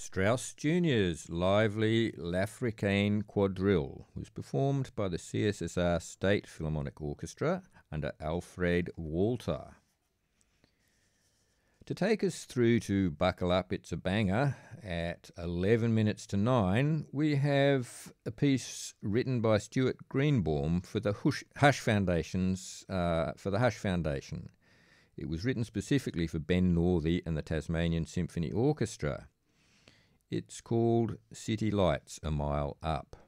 Strauss Jr.'s lively L'Africaine Quadrille was performed by the CSSR State Philharmonic Orchestra under Alfred Walter. To take us through to Buckle Up, It's a Banger at 11 minutes to 9, we have a piece written by Stuart Greenbaum for the Hush Foundations, for the Hush Foundation. It was written specifically for Ben Northey and the Tasmanian Symphony Orchestra. It's called City Lights a Mile Up.